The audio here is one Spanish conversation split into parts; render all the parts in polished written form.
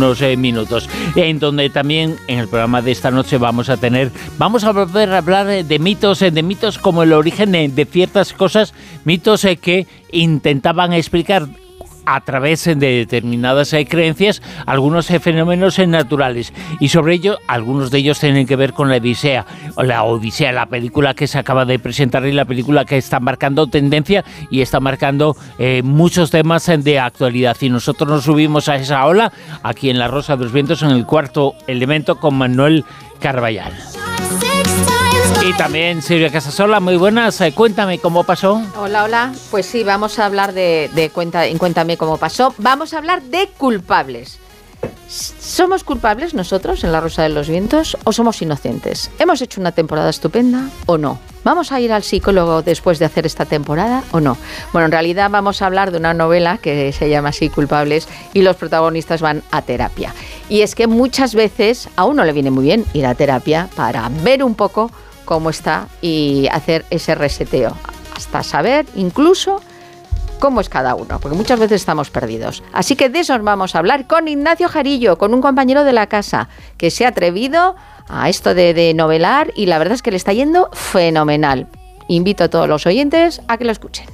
unos minutos, en donde también en el programa de esta noche vamos a volver a hablar de mitos como el origen de ciertas cosas, mitos que intentaban explicar a través de determinadas creencias algunos fenómenos naturales, y sobre ello algunos de ellos tienen que ver con la Odisea, la película que se acaba de presentar y la película que está marcando tendencia y está marcando muchos temas de actualidad, y nosotros nos subimos a esa ola aquí en La Rosa de los Vientos, en el Cuarto Elemento, con Manuel Carballal. Y también Silvia Casasola, muy buenas. Cuéntame cómo pasó. Hola. Pues sí, vamos a hablar de Cuéntame cómo pasó. Vamos a hablar de culpables. ¿Somos culpables nosotros en La Rosa de los Vientos o somos inocentes? ¿Hemos hecho una temporada estupenda o no? ¿Vamos a ir al psicólogo después de hacer esta temporada o no? Bueno, en realidad vamos a hablar de una novela que se llama así, Culpables, y los protagonistas van a terapia. Y es que muchas veces a uno le viene muy bien ir a terapia para ver un poco cómo está y hacer ese reseteo, hasta saber incluso cómo es cada uno, porque muchas veces estamos perdidos. Así que de eso vamos a hablar con Ignacio Jarillo, con un compañero de la casa que se ha atrevido a esto de novelar, y la verdad es que le está yendo fenomenal. Invito a todos los oyentes a que lo escuchen.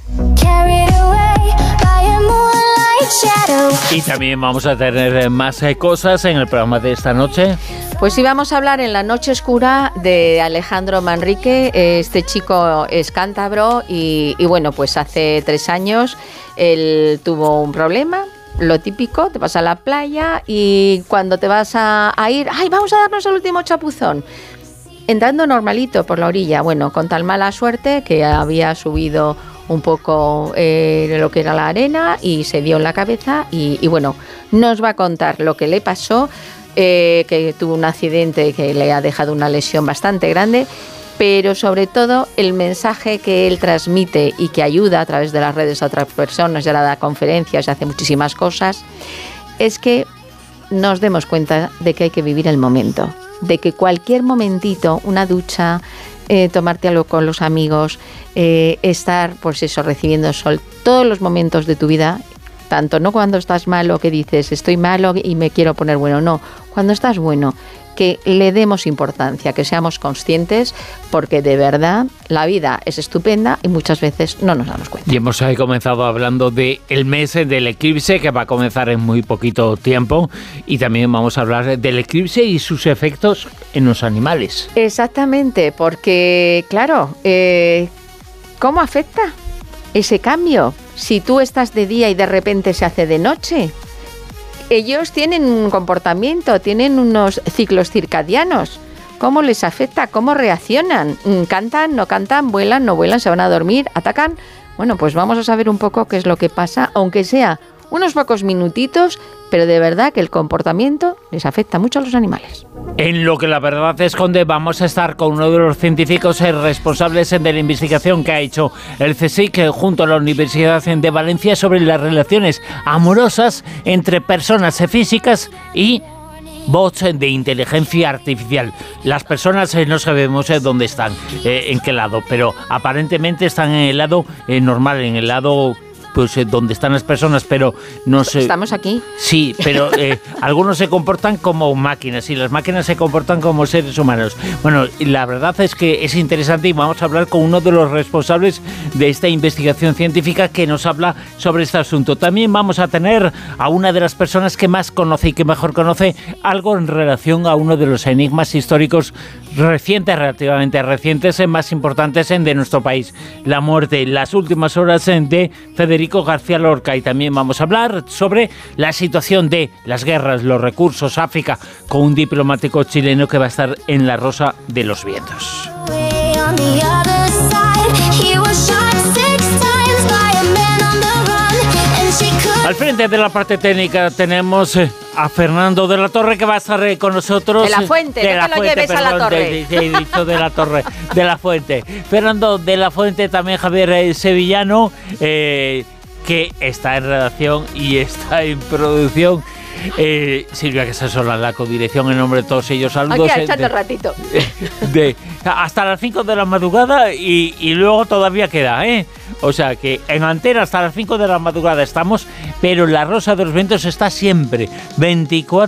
Y también vamos a tener más cosas en el programa de esta noche. Pues sí, vamos a hablar en La Noche Oscura de Alejandro Manrique. Este chico es cántabro y bueno, pues hace 3 años él tuvo un problema. Lo típico, te vas a la playa y cuando te vas a ir, vamos a darnos el último chapuzón. Entrando normalito por la orilla, bueno, con tal mala suerte que había subido un poco lo que era la arena y se dio en la cabeza y bueno, nos va a contar lo que le pasó, que tuvo un accidente que le ha dejado una lesión bastante grande, pero sobre todo el mensaje que él transmite y que ayuda a través de las redes a otras personas, ya da conferencias y hace muchísimas cosas, es que nos demos cuenta de que hay que vivir el momento, de que cualquier momentito, una ducha, tomarte algo con los amigos, estar, pues eso, recibiendo sol, todos los momentos de tu vida, tanto no cuando estás malo que dices estoy malo y me quiero poner bueno, no, cuando estás bueno, que le demos importancia, que seamos conscientes, porque de verdad la vida es estupenda y muchas veces no nos damos cuenta. Y hemos comenzado hablando del mes del eclipse, que va a comenzar en muy poquito tiempo, y también vamos a hablar del eclipse y sus efectos en los animales. Exactamente, porque claro, ¿cómo afecta ese cambio? Si tú estás de día y de repente se hace de noche, ellos tienen un comportamiento, tienen unos ciclos circadianos. ¿Cómo les afecta? ¿Cómo reaccionan? ¿Cantan? ¿No cantan? ¿Vuelan? ¿No vuelan? ¿Se van a dormir? ¿Atacan? Bueno, pues vamos a saber un poco qué es lo que pasa, aunque sea unos pocos minutitos, pero de verdad que el comportamiento les afecta mucho a los animales. En Lo que la verdad esconde vamos a estar con uno de los científicos responsables de la investigación que ha hecho el CSIC junto a la Universidad de Valencia sobre las relaciones amorosas entre personas físicas y bots de inteligencia artificial. Las personas no sabemos dónde están, en qué lado, pero aparentemente están en el lado normal, en el lado pues donde están las personas, pero no sé. Estamos aquí. Sí, pero algunos se comportan como máquinas y las máquinas se comportan como seres humanos. Bueno, la verdad es que es interesante y vamos a hablar con uno de los responsables de esta investigación científica que nos habla sobre este asunto. También vamos a tener a una de las personas que más conoce y que mejor conoce algo en relación a uno de los enigmas históricos recientes, relativamente recientes, más importantes de nuestro país. La muerte, las últimas horas de Federico García Lorca, y también vamos a hablar sobre la situación de las guerras, los recursos, África, con un diplomático chileno que va a estar en La Rosa de los Vientos. Al frente de la parte técnica tenemos a Fernando de la Torre, que va a estar con nosotros. De la Fuente, no te lo lleves a la Torre. He dicho de la Torre, de la Fuente. Fernando de la Fuente, también Javier Sevillano, que está en redacción y está en producción. Silvia Casasola, la codirección, en nombre de todos ellos. Saludos. Aquí echando ratito. Hasta las 5 de la madrugada y luego todavía queda, O sea que en antena hasta las 5 de la madrugada estamos, pero La Rosa de los Vientos está siempre 24